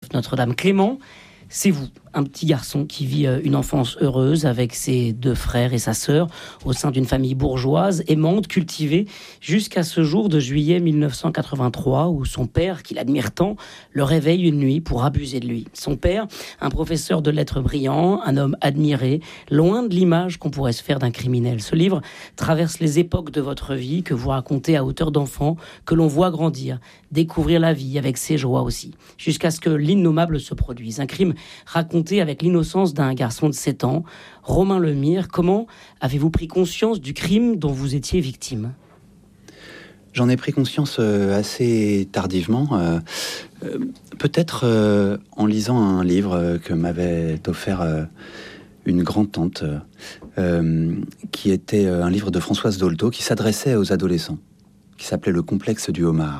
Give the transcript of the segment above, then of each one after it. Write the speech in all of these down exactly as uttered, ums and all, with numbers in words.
Christophe Notre-Dame. Clément, c'est vous, un petit garçon qui vit une enfance heureuse avec ses deux frères et sa sœur au sein d'une famille bourgeoise, aimante, cultivée, jusqu'à ce jour de juillet mille neuf cent quatre-vingt-trois où son père, qu'il admire tant, le réveille une nuit pour abuser de lui. Son père, un professeur de lettres brillant, un homme admiré, loin de l'image qu'on pourrait se faire d'un criminel. Ce livre traverse les époques de votre vie que vous racontez à hauteur d'enfant, que l'on voit grandir, découvrir la vie avec ses joies aussi, jusqu'à ce que l'innommable se produise. Un crime raconté avec l'innocence d'un garçon de sept ans. Romain Lemire, comment avez-vous pris conscience du crime dont vous étiez victime ? J'en ai pris conscience euh, assez tardivement, euh, euh, peut-être euh, en lisant un livre euh, que m'avait offert euh, une grand-tante, euh, qui était euh, un livre de Françoise Dolto qui s'adressait aux adolescents, qui s'appelait « Le complexe du homard ».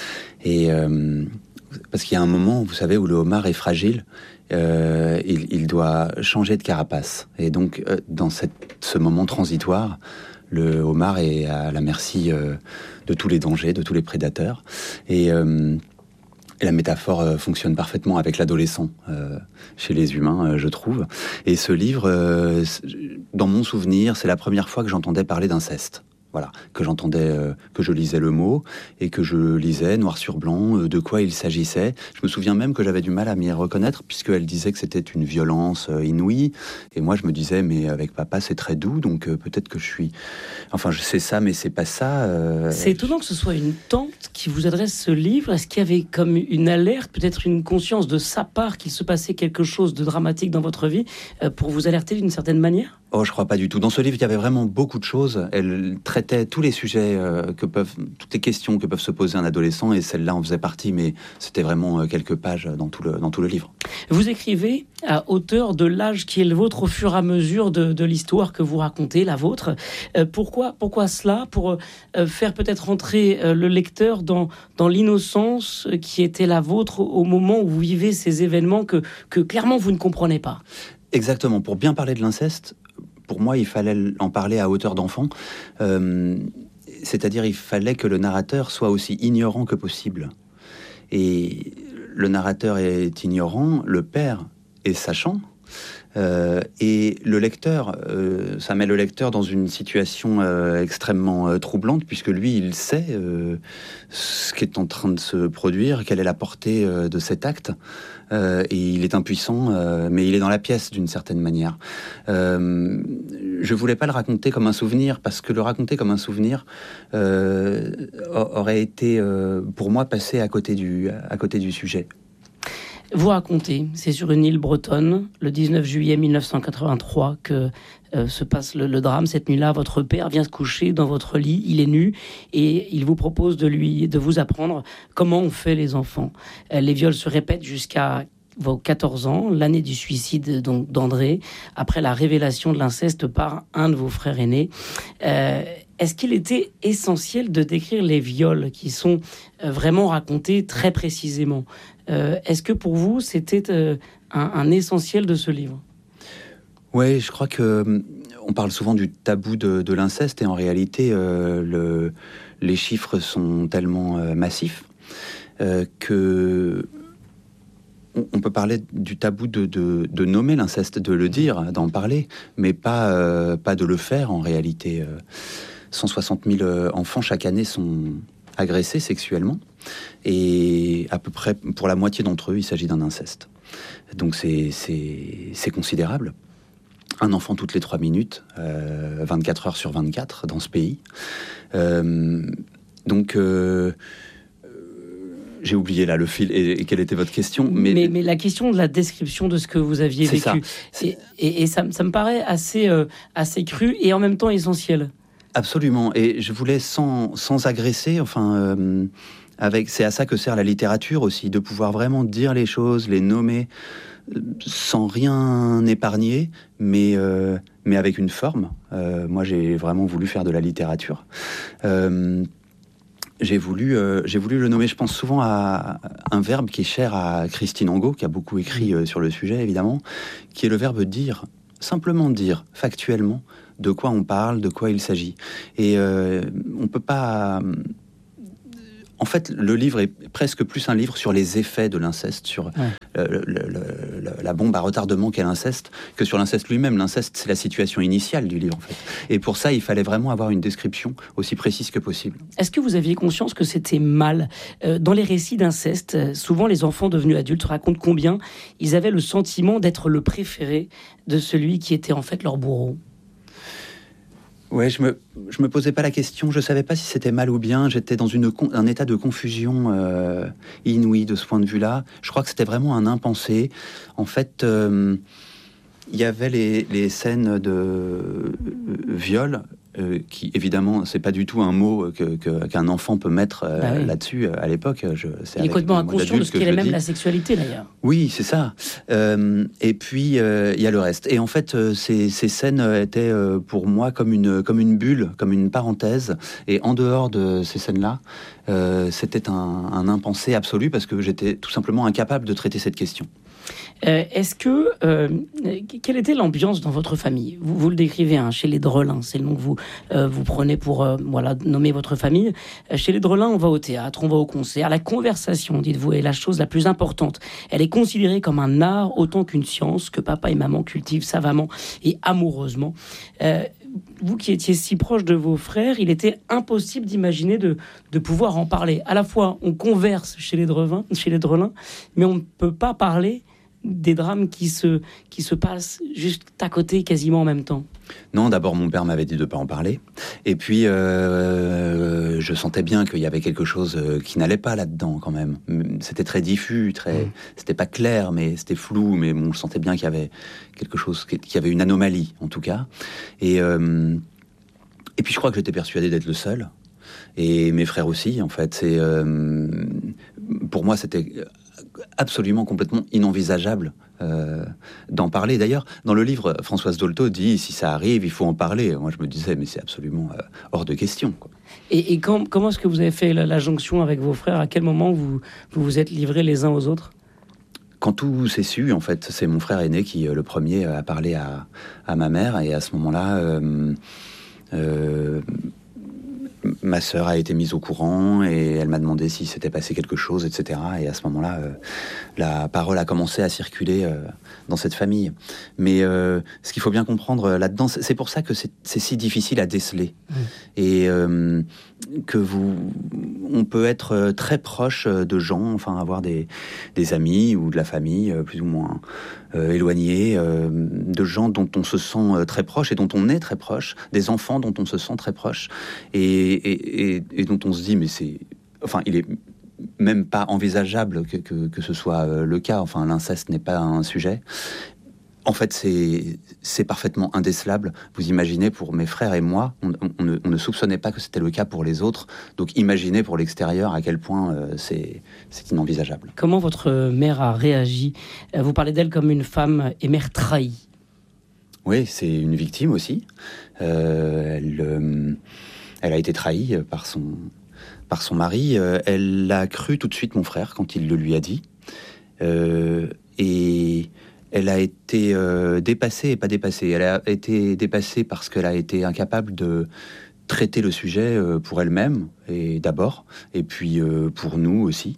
Et euh, parce qu'il y a un moment, vous savez, où le homard est fragile, euh, il, il doit changer de carapace. Et donc, euh, dans cette, ce moment transitoire, le homard est à la merci euh, de tous les dangers, de tous les prédateurs. Et, euh, et la métaphore euh, fonctionne parfaitement avec l'adolescent euh, chez les humains, euh, je trouve. Et ce livre, euh, dans mon souvenir, c'est la première fois que j'entendais parler d'inceste. Voilà, que j'entendais, euh, que je lisais le mot et que je lisais noir sur blanc euh, de quoi il s'agissait. Je me souviens même que j'avais du mal à m'y reconnaître puisqu'elle disait que c'était une violence euh, inouïe. Et moi, je me disais, mais avec papa, c'est très doux, donc euh, peut-être que je suis... Enfin, je sais ça, mais c'est pas ça. Euh... C'est étonnant que ce soit une tante qui vous adresse ce livre. Est-ce qu'il y avait comme une alerte, peut-être une conscience de sa part qu'il se passait quelque chose de dramatique dans votre vie euh, pour vous alerter d'une certaine manière ? Oh, je crois pas du tout. Dans ce livre, il y avait vraiment beaucoup de choses. Elle traitait tous les sujets euh, que peuvent, toutes les questions que peuvent se poser un adolescent, et celle-là en faisait partie, mais c'était vraiment euh, quelques pages dans tout le, dans tout le livre. Vous écrivez à hauteur de l'âge qui est le vôtre au fur et à mesure de, de l'histoire que vous racontez, la vôtre. Euh, pourquoi, pourquoi cela ? Pour euh, faire peut-être entrer euh, le lecteur dans, dans l'innocence qui était la vôtre au moment où vous vivez ces événements que, que clairement vous ne comprenez pas. Exactement. Pour bien parler de l'inceste, pour moi, il fallait en parler à hauteur d'enfant. Euh, c'est-à-dire, il fallait que le narrateur soit aussi ignorant que possible. Et le narrateur est ignorant, le père est sachant, euh, et le lecteur, euh, ça met le lecteur dans une situation euh, extrêmement euh, troublante, puisque lui, il sait euh, ce qui est en train de se produire, quelle est la portée euh, de cet acte. Euh, et il est impuissant, euh, mais il est dans la pièce d'une certaine manière. Euh, je voulais pas le raconter comme un souvenir, parce que le raconter comme un souvenir euh, aurait été, euh, pour moi, passé à côté du, à côté du sujet. Vous racontez, c'est sur une île bretonne, le dix-neuf juillet mille neuf cent quatre-vingt-trois, que euh, se passe le, le drame. Cette nuit-là, votre père vient se coucher dans votre lit, il est nu, et il vous propose de, lui, de vous apprendre comment on fait les enfants. Euh, les viols se répètent jusqu'à vos quatorze ans, l'année du suicide donc, d'André, après la révélation de l'inceste par un de vos frères aînés. Euh, est-ce qu'il était essentiel de décrire les viols qui sont euh, vraiment racontés très précisément ? Euh, est-ce que pour vous, c'était euh, un, un essentiel de ce livre ? Oui, je crois que on parle souvent du tabou de, de l'inceste, et en réalité, euh, le, les chiffres sont tellement euh, massifs euh, que on, on peut parler du tabou de, de, de nommer l'inceste, de le dire, d'en parler, mais pas, euh, pas de le faire en réalité. Euh, cent soixante mille enfants chaque année sont agressés sexuellement, et à peu près pour la moitié d'entre eux, il s'agit d'un inceste. Donc c'est, c'est, c'est considérable. Un enfant toutes les trois minutes, euh, vingt-quatre heures sur vingt-quatre dans ce pays. Euh, donc, euh, j'ai oublié là le fil et, et quelle était votre question. Mais... Mais, mais la question de la description de ce que vous aviez c'est vécu. Ça. Et, et, et ça, ça me paraît assez, euh, assez cru et en même temps essentiel. Absolument. Et je voulais sans, sans agresser, enfin... Euh, avec, c'est à ça que sert la littérature aussi, de pouvoir vraiment dire les choses, les nommer, sans rien épargner, mais, euh, mais avec une forme. Euh, moi, j'ai vraiment voulu faire de la littérature. Euh, j'ai, voulu, euh, j'ai voulu le nommer, je pense souvent à un verbe qui est cher à Christine Angot, qui a beaucoup écrit euh, sur le sujet, évidemment, qui est le verbe dire. Simplement dire, factuellement, de quoi on parle, de quoi il s'agit. Et euh, on ne peut pas... en fait, le livre est presque plus un livre sur les effets de l'inceste, sur ouais. le, le, le, la bombe à retardement qu'est l'inceste, que sur l'inceste lui-même. L'inceste, c'est la situation initiale du livre, en fait. Et pour ça, il fallait vraiment avoir une description aussi précise que possible. Est-ce que vous aviez conscience que c'était mal ? euh, Dans les récits d'inceste, souvent les enfants devenus adultes racontent combien ils avaient le sentiment d'être le préféré de celui qui était en fait leur bourreau. Ouais, je me, je me posais pas la question, je savais pas si c'était mal ou bien, j'étais dans une, un état de confusion euh, inouïe de ce point de vue-là. Je crois que c'était vraiment un impensé. En fait, euh, il y avait les, les scènes de euh, viol, euh, qui évidemment, c'est pas du tout un mot que, que, qu'un enfant peut mettre euh, bah oui. là-dessus euh, à l'époque. Je, c'est il est complètement inconscient de ce qu'est même la sexualité d'ailleurs. Oui, c'est ça. Euh, et puis, il euh, y a le reste. Et en fait, euh, ces, ces scènes étaient euh, pour moi comme une, comme une bulle, comme une parenthèse. Et en dehors de ces scènes-là, euh, c'était un, un impensé absolu parce que j'étais tout simplement incapable de traiter cette question. Euh, est-ce que... Euh, quelle était l'ambiance dans votre famille ? vous, vous le décrivez, hein, chez les Drelin, c'est le nom que vous, euh, vous prenez pour euh, voilà, nommer votre famille. Euh, chez les Drelin, on va au théâtre, on va au concert. La conversation, dites-vous, est la chose la plus importante. Elle est considérée comme un art autant qu'une science que papa et maman cultivent savamment et amoureusement. Euh, vous qui étiez si proche de vos frères, il était impossible d'imaginer de, de pouvoir en parler. À la fois, on converse chez les Drelin, chez les Drelin, mais on ne peut pas parler des drames qui se, qui se passent juste à côté, quasiment en même temps. Non, d'abord mon père m'avait dit de ne pas en parler. Et puis, euh, je sentais bien qu'il y avait quelque chose qui n'allait pas là-dedans quand même. C'était très diffus, très, mmh. c'était pas clair, mais c'était flou. Mais bon, je sentais bien qu'il y avait quelque chose, qu'il y avait une anomalie en tout cas. Et, euh, et puis je crois que j'étais persuadé d'être le seul. Et mes frères aussi, en fait. C'est, euh, pour moi, c'était absolument complètement inenvisageable euh, d'en parler. D'ailleurs, dans le livre, Françoise Dolto dit « si ça arrive, il faut en parler ». Moi, je me disais « mais c'est absolument euh, hors de question ». Quoi. Et, et quand, comment est-ce que vous avez fait la, la jonction avec vos frères ? À quel moment vous vous, vous êtes livrés les uns aux autres ? Quand tout s'est su, en fait, c'est mon frère aîné qui, euh, le premier, a parlé à, à ma mère. Et à ce moment-là... Euh, euh, ma sœur a été mise au courant et elle m'a demandé si s'était passé quelque chose, et cetera. Et à ce moment-là, euh, la parole a commencé à circuler euh, dans cette famille. Mais euh, ce qu'il faut bien comprendre là-dedans, c'est pour ça que c'est, c'est si difficile à déceler. Mmh. Et euh, que vous... On peut être très proche de gens, enfin avoir des, des amis ou de la famille plus ou moins euh, éloignés, euh, de gens dont on se sent très proche et dont on est très proche, des enfants dont on se sent très proche et, et, et, et dont on se dit mais c'est... Enfin, il est même pas envisageable que, que, que ce soit le cas. Enfin, l'inceste n'est pas un sujet. En fait, c'est, c'est parfaitement indécelable. Vous imaginez, pour mes frères et moi, on, on, ne, on ne soupçonnait pas que c'était le cas pour les autres. Donc imaginez pour l'extérieur à quel point euh, c'est, c'est inenvisageable. Comment votre mère a réagi ? Vous parlez d'elle comme une femme et mère trahie. Oui, c'est une victime aussi. Euh, elle, euh, elle a été trahie par son, par son mari. Euh, elle l'a cru tout de suite, mon frère, quand il le lui a dit. Euh, et... Elle a été euh, dépassée et pas dépassée. Elle a été dépassée parce qu'elle a été incapable de traiter le sujet euh, pour elle-même, et d'abord, et puis euh, pour nous aussi.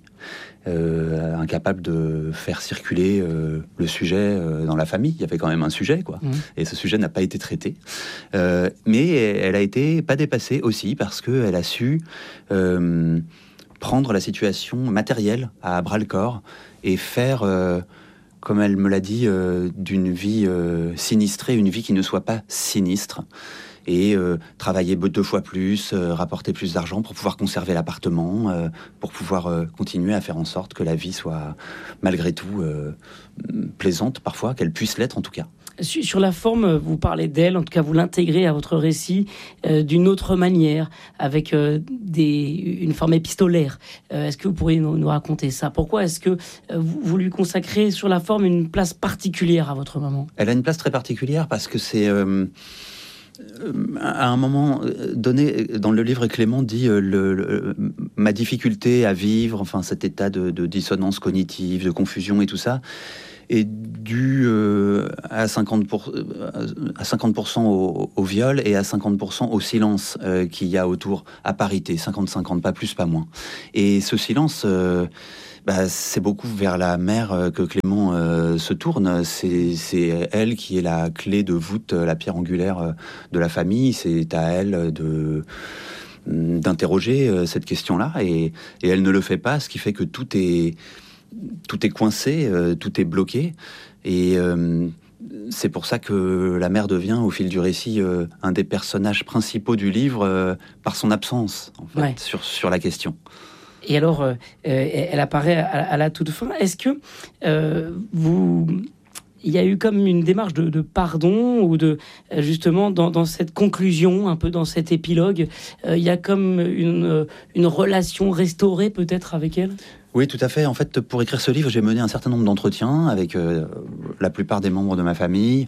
Euh, incapable de faire circuler euh, le sujet euh, dans la famille. Il y avait quand même un sujet, quoi. Mmh. Et ce sujet n'a pas été traité. Euh, mais elle a été pas dépassée aussi parce qu'elle a su euh, prendre la situation matérielle à bras-le-corps et faire... Euh, comme elle me l'a dit, euh, d'une vie euh, sinistrée, une vie qui ne soit pas sinistre, et euh, travailler deux fois plus, euh, rapporter plus d'argent pour pouvoir conserver l'appartement, euh, pour pouvoir euh, continuer à faire en sorte que la vie soit malgré tout euh, plaisante parfois, qu'elle puisse l'être en tout cas. Sur la forme, vous parlez d'elle, en tout cas vous l'intégrez à votre récit euh, d'une autre manière, avec euh, des, une forme épistolaire. Euh, est-ce que vous pourriez nous, nous raconter ça ? Pourquoi est-ce que euh, vous, vous lui consacrez sur la forme une place particulière à votre maman ? Elle a une place très particulière parce que c'est... Euh, à un moment donné, dans le livre, Clément dit euh, le, le, ma difficulté à vivre, enfin cet état de, de dissonance cognitive, de confusion et tout ça, est due euh, à cinquante pour cent, à cinquante pour cent au, au viol et à cinquante pour cent au silence euh, qu'il y a autour, à parité, cinquante cinquante, pas plus, pas moins. Et ce silence, euh, bah, c'est beaucoup vers la mère euh, que Clément euh, se tourne. C'est, c'est elle qui est la clé de voûte, la pierre angulaire euh, de la famille. C'est à elle de... d'interroger euh, cette question-là, et, et elle ne le fait pas, ce qui fait que tout est, tout est coincé, euh, tout est bloqué, et euh, c'est pour ça que la mère devient, au fil du récit, euh, un des personnages principaux du livre, euh, par son absence, en fait, ouais. sur, sur la question. Et alors, euh, elle apparaît à, à la toute fin. Est-ce que euh, vous... il y a eu comme une démarche de, de pardon, ou de justement dans, dans cette conclusion, un peu dans cet épilogue, euh, il y a comme une, une relation restaurée peut-être avec elle? Oui, tout à fait. En fait, pour écrire ce livre, j'ai mené un certain nombre d'entretiens avec euh, la plupart des membres de ma famille,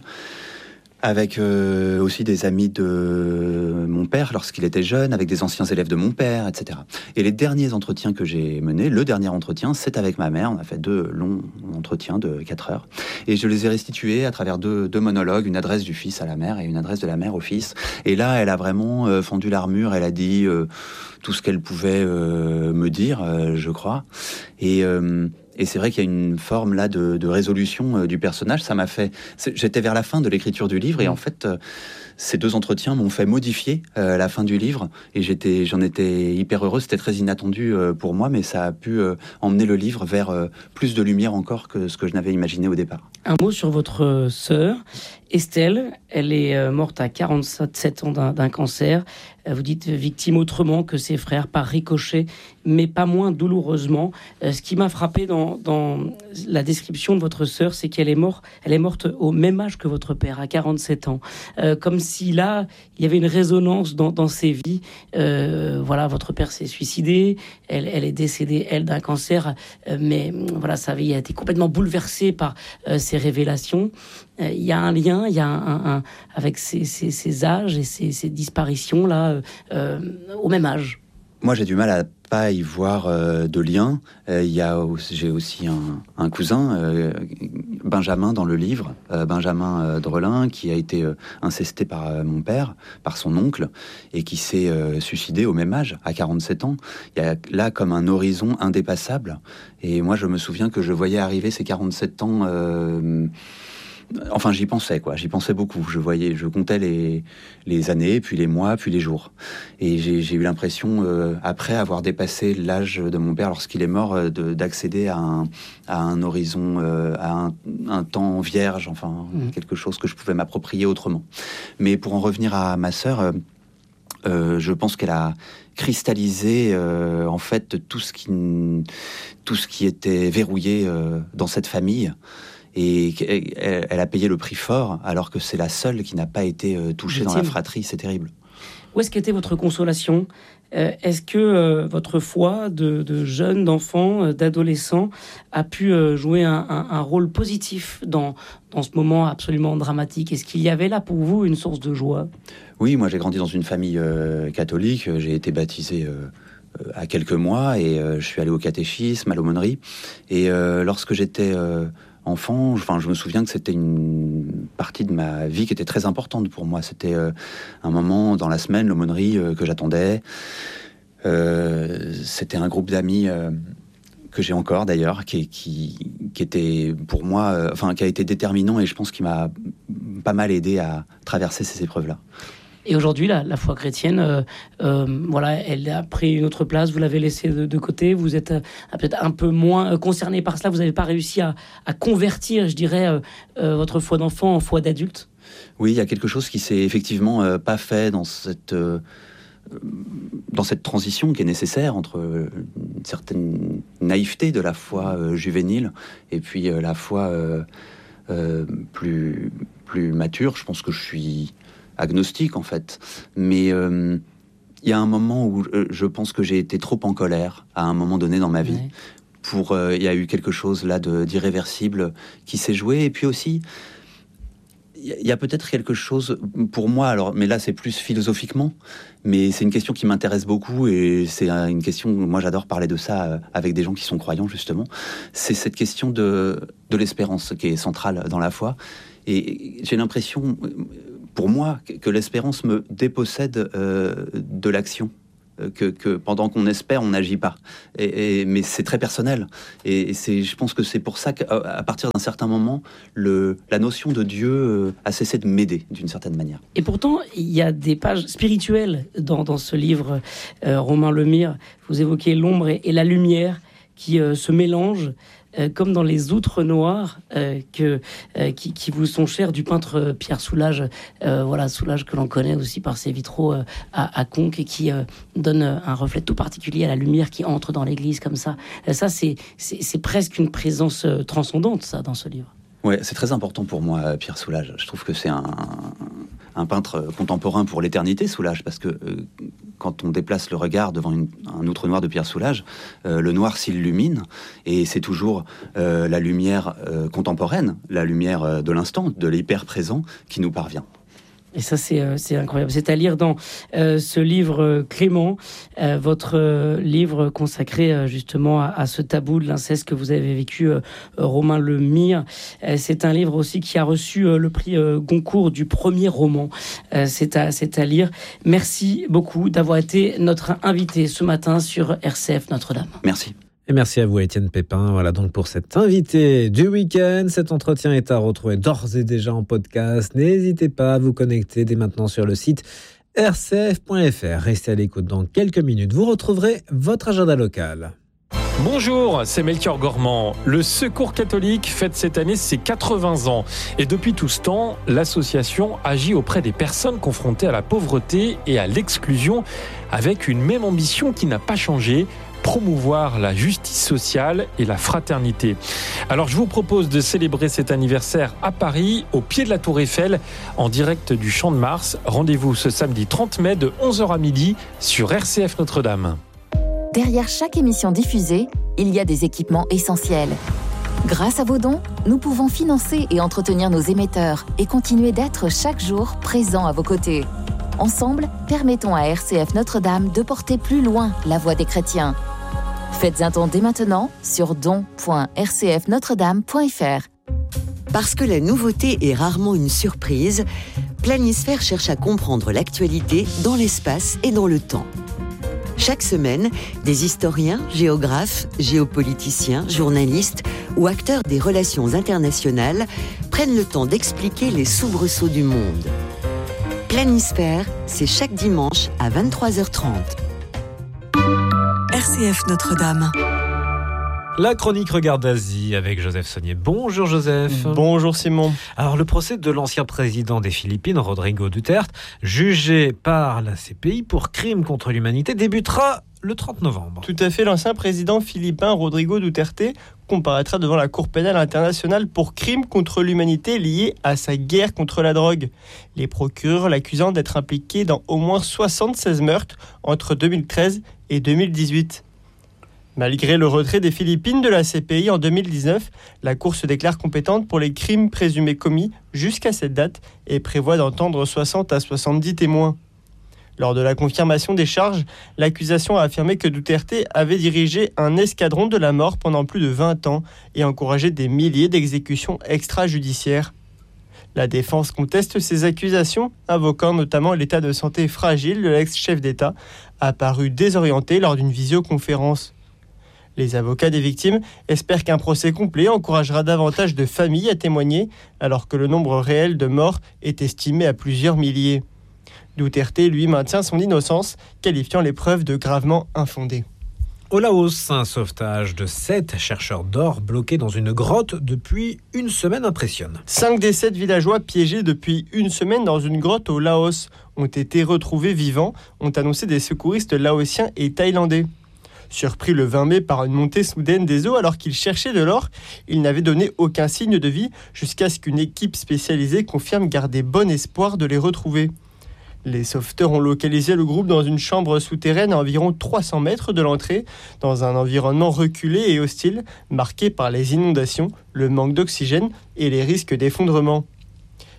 avec euh, aussi des amis de mon père lorsqu'il était jeune, avec des anciens élèves de mon père, et cetera. Et les derniers entretiens que j'ai menés, le dernier entretien, c'est avec ma mère. On a fait deux longs entretiens de quatre heures. Et je les ai restitués à travers deux, deux monologues, une adresse du fils à la mère et une adresse de la mère au fils. Et là, elle a vraiment euh, fendu l'armure, elle a dit euh, tout ce qu'elle pouvait euh, me dire, euh, je crois. Et... Euh, Et c'est vrai qu'il y a une forme là de, de résolution euh, du personnage. Ça m'a fait. J'étais vers la fin de l'écriture du livre, et en fait, euh, ces deux entretiens m'ont fait modifier euh, la fin du livre. Et j'étais, j'en étais hyper heureux. C'était très inattendu euh, pour moi, mais ça a pu euh, emmener le livre vers euh, plus de lumière encore que ce que je n'avais imaginé au départ. Un mot sur votre sœur, Estelle. Elle est euh, morte à quarante-sept ans d'un, d'un cancer. Vous dites victime autrement que ses frères, par ricochet, mais pas moins douloureusement. Euh, ce qui m'a frappé dans, dans la description de votre sœur, c'est qu'elle est morte, elle est morte au même âge que votre père, à quarante-sept ans. Euh, comme si là, il y avait une résonance dans, dans ses vies. Euh, voilà, votre père s'est suicidé, elle, elle est décédée, elle, d'un cancer, euh, mais voilà, sa vie a été complètement bouleversée par euh, ces révélations. Il euh, y a un lien, il y a un, un, un avec ces, ces, ces âges et ces, ces disparitions-là, euh, euh, au même âge. Moi, j'ai du mal à pas y voir euh, de lien. Euh, y a aussi, j'ai aussi un, un cousin, euh, Benjamin, dans le livre, euh, Benjamin euh, Drelin, qui a été euh, incesté par euh, mon père, par son oncle, et qui s'est euh, suicidé au même âge, à quarante-sept ans. Il y a là comme un horizon indépassable. Et moi, je me souviens que je voyais arriver ces quarante-sept ans... Euh, Enfin, j'y pensais, quoi. J'y pensais beaucoup. Je voyais, je comptais les, les années, puis les mois, puis les jours. Et j'ai, j'ai eu l'impression, euh, après avoir dépassé l'âge de mon père lorsqu'il est mort, euh, de, d'accéder à un, à un horizon, euh, à un, un temps vierge, enfin, mmh. quelque chose que je pouvais m'approprier autrement. Mais pour en revenir à ma sœur, euh, euh, je pense qu'elle a cristallisé, euh, en fait, tout ce qui, tout ce qui était verrouillé euh, dans cette famille. Et elle a payé le prix fort, alors que c'est la seule qui n'a pas été touchée dans la fratrie. C'est terrible. Où est-ce qu'était votre consolation ? euh, Est-ce que euh, votre foi de, de jeune, d'enfant, euh, d'adolescent a pu euh, jouer un, un, un rôle positif dans, dans ce moment absolument dramatique ? Est-ce qu'il y avait là pour vous une source de joie ? Oui, moi j'ai grandi dans une famille euh, catholique. J'ai été baptisé... Euh à quelques mois, et euh, je suis allé au catéchisme, à l'aumônerie. Et euh, lorsque j'étais euh, enfant, enfin, je me souviens que c'était une partie de ma vie qui était très importante pour moi. C'était euh, un moment dans la semaine, l'aumônerie, euh, que j'attendais. Euh, c'était un groupe d'amis euh, que j'ai encore d'ailleurs, qui, qui, qui était pour moi, euh, enfin, qui a été déterminant, et je pense qu'il m'a pas mal aidé à traverser ces épreuves-là. Et aujourd'hui, la, la foi chrétienne, euh, euh, voilà, elle a pris une autre place. Vous l'avez laissée de, de côté. Vous êtes euh, peut-être un peu moins concerné par cela. Vous n'avez pas réussi à, à convertir, je dirais, euh, euh, votre foi d'enfant en foi d'adulte. Oui, il y a quelque chose qui s'est effectivement euh, pas fait dans cette euh, dans cette transition qui est nécessaire entre une certaine naïveté de la foi euh, juvénile et puis euh, la foi euh, euh, plus plus mature. Je pense que je suis agnostique en fait, mais il euh, y a un moment où euh, je pense que j'ai été trop en colère à un moment donné dans ma vie. Ouais. Pour, il euh, y a eu quelque chose là de, d'irréversible qui s'est joué, et puis aussi il il y a peut-être quelque chose pour moi, alors, mais là c'est plus philosophiquement, mais c'est une question qui m'intéresse beaucoup et c'est une question, moi j'adore parler de ça avec des gens qui sont croyants justement, c'est cette question de, de l'espérance qui est centrale dans la foi. Et j'ai l'impression, pour moi, que l'espérance me dépossède euh, de l'action. Que, que pendant qu'on espère, on n'agit pas. Et, et, mais c'est très personnel. Et, et c'est, je pense que c'est pour ça qu'à à partir d'un certain moment, le, la notion de Dieu euh, a cessé de m'aider d'une certaine manière. Et pourtant, il y a des pages spirituelles dans, dans ce livre, euh, Romain Lemire. Vous évoquez l'ombre et, et la lumière qui euh, se mélangent. Euh, comme dans les outres noires euh, que, euh, qui, qui vous sont chers du peintre Pierre Soulages, euh, voilà, Soulages que l'on connaît aussi par ses vitraux euh, à, à Conques et qui euh, donne un reflet tout particulier à la lumière qui entre dans l'église comme ça. Euh, ça, c'est, c'est, c'est presque une présence euh, transcendante, ça, dans ce livre. Ouais, c'est très important pour moi, Pierre Soulages. Je trouve que c'est un, un peintre contemporain pour l'éternité, Soulages, parce que euh, quand on déplace le regard devant une, un outre noir de Pierre Soulages, euh, le noir s'illumine, et c'est toujours euh, la lumière euh, contemporaine, la lumière euh, de l'instant, de l'hyper-présent, qui nous parvient. Et ça, c'est, euh, c'est incroyable. C'est à lire dans euh, ce livre euh, Clément, euh, votre euh, livre consacré euh, justement à, à ce tabou de l'inceste que vous avez vécu, euh, Romain Lemire. Euh, c'est un livre aussi qui a reçu euh, le prix euh, Goncourt du premier roman. Euh, c'est, à, c'est à lire. Merci beaucoup d'avoir été notre invité ce matin sur R C F Notre-Dame. Merci. Et merci à vous, Étienne Pépin. Voilà donc pour cet invité du week-end. Cet entretien est à retrouver d'ores et déjà en podcast. N'hésitez pas à vous connecter dès maintenant sur le site r c f point f r. Restez à l'écoute dans quelques minutes. Vous retrouverez votre agenda local. Bonjour, c'est Melchior Gormand. Le Secours catholique fête cette année ses quatre-vingts ans. Et depuis tout ce temps, l'association agit auprès des personnes confrontées à la pauvreté et à l'exclusion avec une même ambition qui n'a pas changé: promouvoir la justice sociale et la fraternité. Alors je vous propose de célébrer cet anniversaire à Paris, au pied de la Tour Eiffel, en direct du Champ de Mars. Rendez-vous ce samedi trente mai de onze heures à midi sur R C F Notre-Dame. Derrière chaque émission diffusée, il y a des équipements essentiels. Grâce à vos dons, nous pouvons financer et entretenir nos émetteurs et continuer d'être chaque jour présents à vos côtés. Ensemble, permettons à R C F Notre-Dame de porter plus loin la voix des chrétiens. Faites un don dès maintenant sur don point r c f notre dame point f r. Parce que la nouveauté est rarement une surprise, Planisphère cherche à comprendre l'actualité dans l'espace et dans le temps. Chaque semaine, des historiens, géographes, géopoliticiens, journalistes ou acteurs des relations internationales prennent le temps d'expliquer les soubresauts du monde. Planisphère, c'est chaque dimanche à vingt-trois heures trente. R C F Notre-Dame. La chronique Regard d'Asie avec Joseph Saunier. Bonjour Joseph. Bonjour Simon. Alors le procès de l'ancien président des Philippines, Rodrigo Duterte, jugé par la C P I pour crime contre l'humanité, débutera le trente novembre. Tout à fait, l'ancien président philippin Rodrigo Duterte comparaîtra devant la Cour pénale internationale pour crime contre l'humanité lié à sa guerre contre la drogue. Les procureurs l'accusant d'être impliqué dans au moins soixante-seize meurtres entre deux mille treize et deux mille dix-huit. Malgré le retrait des Philippines de la C P I en deux mille dix-neuf, la Cour se déclare compétente pour les crimes présumés commis jusqu'à cette date et prévoit d'entendre soixante à soixante-dix témoins. Lors de la confirmation des charges, l'accusation a affirmé que Duterte avait dirigé un escadron de la mort pendant plus de vingt ans et encouragé des milliers d'exécutions extrajudiciaires. La défense conteste ces accusations, invoquant notamment l'état de santé fragile de l'ex-chef d'État, apparu désorienté lors d'une visioconférence. Les avocats des victimes espèrent qu'un procès complet encouragera davantage de familles à témoigner, alors que le nombre réel de morts est estimé à plusieurs milliers. Duterte, lui, maintient son innocence, qualifiant les preuves de gravement infondées. Au Laos, un sauvetage de sept chercheurs d'or bloqués dans une grotte depuis une semaine impressionne. Cinq des sept villageois piégés depuis une semaine dans une grotte au Laos ont été retrouvés vivants, ont annoncé des secouristes laotiens et thaïlandais. Surpris le vingt mai par une montée soudaine des eaux alors qu'ils cherchaient de l'or, ils n'avaient donné aucun signe de vie jusqu'à ce qu'une équipe spécialisée confirme garder bon espoir de les retrouver. Les sauveteurs ont localisé le groupe dans une chambre souterraine à environ trois cents mètres de l'entrée, dans un environnement reculé et hostile, marqué par les inondations, le manque d'oxygène et les risques d'effondrement.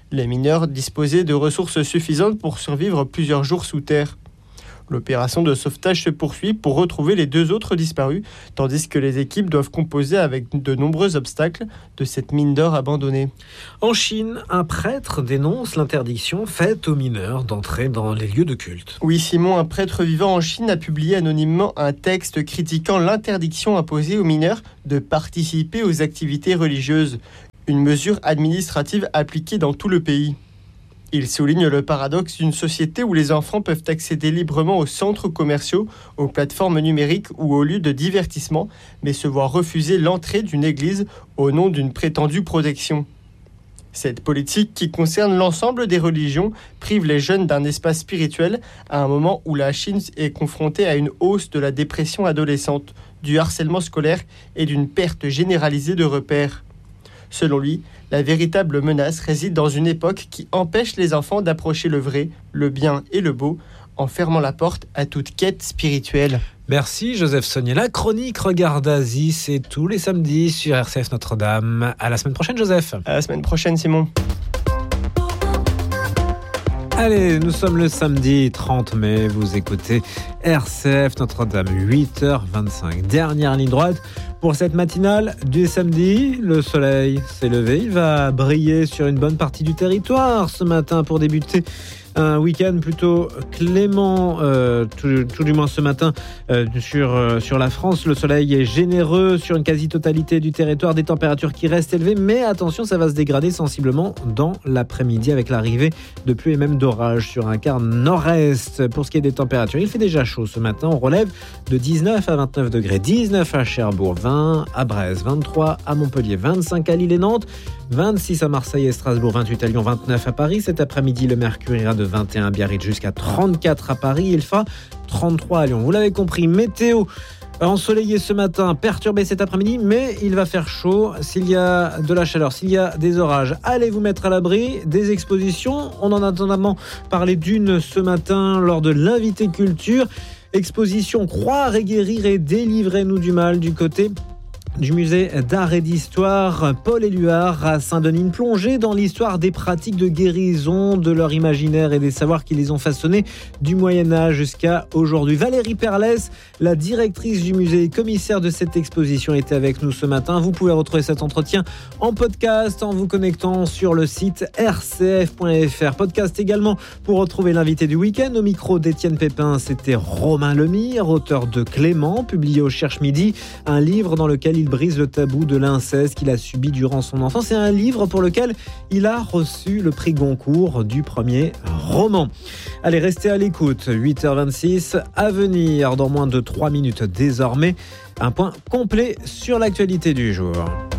Les mineurs disposaient de ressources suffisantes pour survivre plusieurs jours sous terre. L'opération de sauvetage se poursuit pour retrouver les deux autres disparus, tandis que les équipes doivent composer avec de nombreux obstacles de cette mine d'or abandonnée. En Chine, un prêtre dénonce l'interdiction faite aux mineurs d'entrer dans les lieux de culte. Oui, Simon, un prêtre vivant en Chine a publié anonymement un texte critiquant l'interdiction imposée aux mineurs de participer aux activités religieuses, une mesure administrative appliquée dans tout le pays. Il souligne le paradoxe d'une société où les enfants peuvent accéder librement aux centres commerciaux, aux plateformes numériques ou aux lieux de divertissement, mais se voir refuser l'entrée d'une église au nom d'une prétendue protection. Cette politique, qui concerne l'ensemble des religions, prive les jeunes d'un espace spirituel à un moment où la Chine est confrontée à une hausse de la dépression adolescente, du harcèlement scolaire et d'une perte généralisée de repères. Selon lui, la véritable menace réside dans une époque qui empêche les enfants d'approcher le vrai, le bien et le beau, en fermant la porte à toute quête spirituelle. Merci Joseph Saunier. La chronique Regarde Asie, c'est tous les samedis sur R C F Notre-Dame. À la semaine prochaine, Joseph. À la semaine prochaine, Simon. Allez, nous sommes le samedi trente mai, vous écoutez R C F Notre-Dame, huit heures vingt-cinq. Dernière ligne droite pour cette matinale du samedi. Le soleil s'est levé, il va briller sur une bonne partie du territoire ce matin pour débuter un week-end plutôt clément, euh, tout, tout du moins ce matin euh, sur, euh, sur la France. Le soleil est généreux sur une quasi-totalité du territoire, des températures qui restent élevées, mais attention, ça va se dégrader sensiblement dans l'après-midi avec l'arrivée de pluie et même d'orage sur un quart nord-est. Pour ce qui est des températures, il fait déjà chaud ce matin, on relève de dix-neuf à vingt-neuf degrés, dix-neuf à Cherbourg, vingt à Brest, vingt-trois à Montpellier, vingt-cinq à Lille et Nantes, vingt-six à Marseille et Strasbourg, vingt-huit à Lyon, vingt-neuf à Paris. Cet après-midi, le mercure ira de vingt et un à Biarritz jusqu'à trente-quatre à Paris. Il fera trente-trois à Lyon. Vous l'avez compris, météo ensoleillé ce matin, perturbé cet après-midi, mais il va faire chaud. S'il y a de la chaleur, s'il y a des orages, allez vous mettre à l'abri. Des expositions, on en a notamment parlé d'une ce matin lors de l'invité culture. Exposition Croire et guérir et délivrez-nous du mal du côté du musée d'art et d'histoire Paul Éluard à Saint-Denis, une plongée dans l'histoire des pratiques de guérison, de leur imaginaire et des savoirs qui les ont façonnés du Moyen-Âge jusqu'à aujourd'hui. Valérie Perlès, la directrice du musée et commissaire de cette exposition, était avec nous ce matin. Vous pouvez retrouver cet entretien en podcast en vous connectant sur le site r c f point f r. Podcast également pour retrouver l'invité du week-end. Au micro d'Étienne Pépin, c'était Romain Lemire, auteur de Clément, publié au Cherche Midi, un livre dans lequel il brise le tabou de l'inceste qu'il a subi durant son enfance. C'est un livre pour lequel il a reçu le prix Goncourt du premier roman. Allez, restez à l'écoute. huit heures vingt-six, à venir dans moins de trois minutes désormais. Un point complet sur l'actualité du jour.